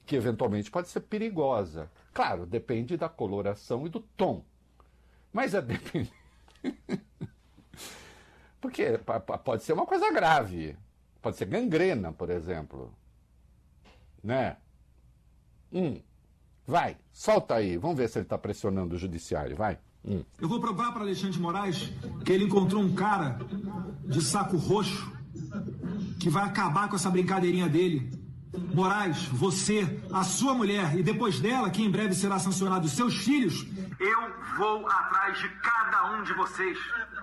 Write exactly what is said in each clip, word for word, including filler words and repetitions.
que eventualmente pode ser perigosa. Claro, depende da coloração e do tom. Mas é depende... Porque pode ser uma coisa grave. Pode ser gangrena, por exemplo. Né? Hum. Vai, solta aí. Vamos ver se ele está pressionando o judiciário. Vai. Hum. Eu vou provar para Alexandre de Moraes que ele encontrou um cara de saco roxo que vai acabar com essa brincadeirinha dele. Moraes, você, a sua mulher e depois dela, que em breve será sancionado, os seus filhos, eu vou atrás de cada um de vocês.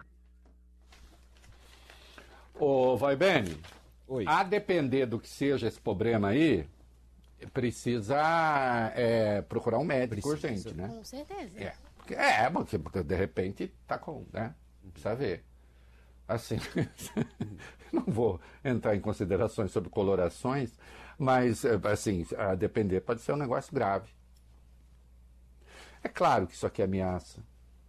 Ô, Vai Bene, Oi. A depender do que seja esse problema aí, precisa é, procurar um médico Precisa. urgente, né? Com certeza. É, porque, é porque, porque de repente tá com, né? Precisa ver. Assim, não vou entrar em considerações sobre colorações, mas, assim, a depender pode ser um negócio grave. É claro que isso aqui é ameaça.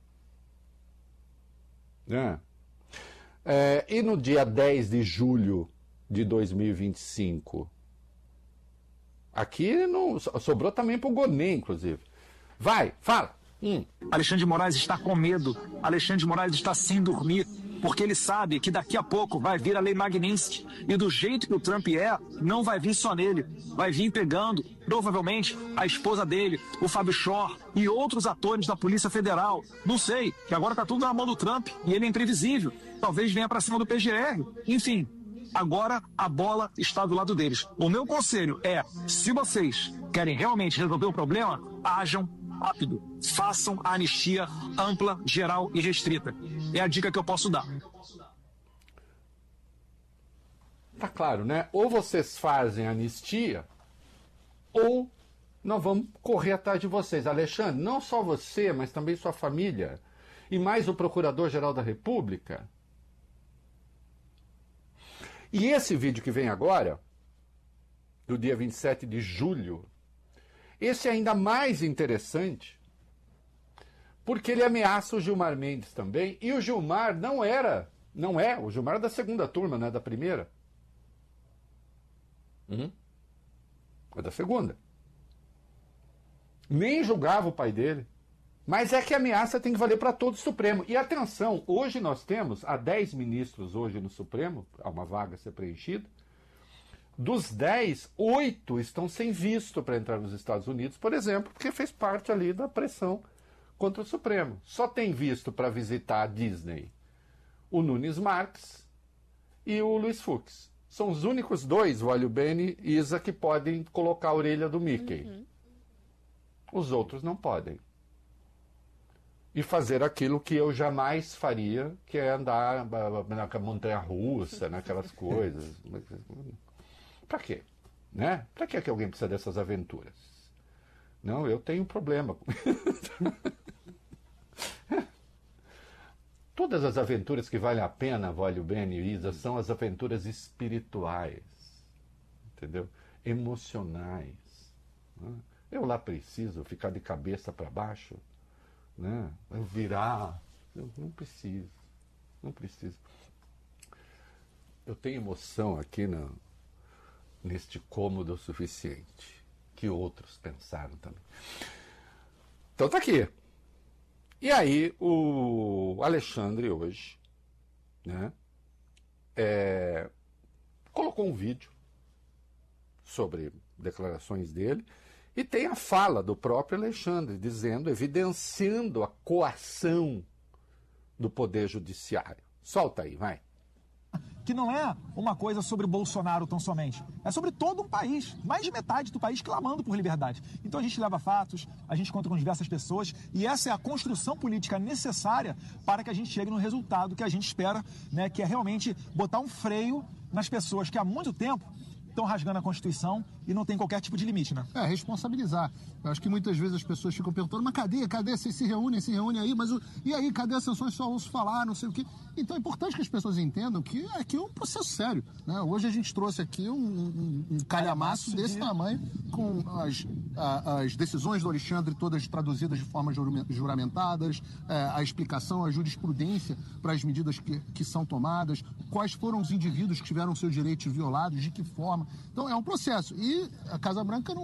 Né? É, e no dia dez de julho de dois mil e vinte e cinco, aqui não, sobrou também para o Gonê, inclusive. Vai, fala. Hum. Alexandre de Moraes está com medo. Alexandre de Moraes está sem dormir, porque ele sabe que daqui a pouco vai vir a lei Magnitsky. E do jeito que o Trump é, não vai vir só nele. Vai vir pegando, provavelmente, a esposa dele, o Fábio Shor e outros atores da Polícia Federal. Não sei, que agora tá tudo na mão do Trump e ele é imprevisível. Talvez venha para cima do P G R. Enfim, agora a bola está do lado deles. O meu conselho é, se vocês querem realmente resolver o problema, ajam rápido. Façam a anistia ampla, geral e restrita. É a dica que eu posso dar. Tá claro, né? Ou vocês fazem anistia, ou nós vamos correr atrás de vocês. Alexandre, não só você, mas também sua família, e mais o Procurador-Geral da República. E esse vídeo que vem agora, do dia vinte e sete de julho, esse é ainda mais interessante, porque ele ameaça o Gilmar Mendes também, e o Gilmar não era, não é, o Gilmar é da segunda turma, não é da primeira. Uhum. É da segunda. Nem julgava o pai dele. Mas é que a ameaça tem que valer para todo o Supremo. E atenção, hoje nós temos, há dez ministros hoje no Supremo, há uma vaga a ser preenchida. Dos dez, oito estão sem visto para entrar nos Estados Unidos, por exemplo, porque fez parte ali da pressão contra o Supremo. Só tem visto para visitar a Disney o Nunes Marques e o Luiz Fux. São os únicos dois, o Alio Bene e Isa, que podem colocar a orelha do Mickey. Uhum. Os outros não podem. E fazer aquilo que eu jamais faria, que é andar na montanha-russa, naquelas coisas. Pra quê? Né? Pra que que alguém precisa dessas aventuras? Não, eu tenho problema. Todas as aventuras que valem a pena, Valio Bene e Isa, são as aventuras espirituais, entendeu? Emocionais. Né? Eu lá preciso ficar de cabeça para baixo, né? Eu virar. Eu não preciso. Não preciso. Eu tenho emoção aqui no, neste cômodo suficiente, que outros pensaram também. Então tá aqui. E aí o Alexandre hoje, né, é, colocou um vídeo sobre declarações dele e tem a fala do próprio Alexandre dizendo, evidenciando a coação do Poder Judiciário. Solta aí, vai. Que não é uma coisa sobre Bolsonaro tão somente. É sobre todo um país, mais de metade do país clamando por liberdade. Então a gente leva fatos, a gente conta com diversas pessoas e essa é a construção política necessária para que a gente chegue no resultado que a gente espera, né, que é realmente botar um freio nas pessoas que há muito tempo estão rasgando a Constituição e não tem qualquer tipo de limite, né? É, responsabilizar. Eu acho que muitas vezes as pessoas ficam perguntando, mas cadê, cadê? Vocês se reúnem, se reúnem aí, mas o... e aí, cadê as sanções? Só ouço falar, não sei o quê. Então é importante que as pessoas entendam que aqui é um processo sério, né? Hoje a gente trouxe aqui um, um, um calhamaço desse tamanho, com as, a, as decisões do Alexandre todas traduzidas de forma juramentadas, é, a explicação, a jurisprudência para as medidas que, que são tomadas, quais foram os indivíduos que tiveram seus direitos violados, de que forma. Então é um processo. E a Casa Branca não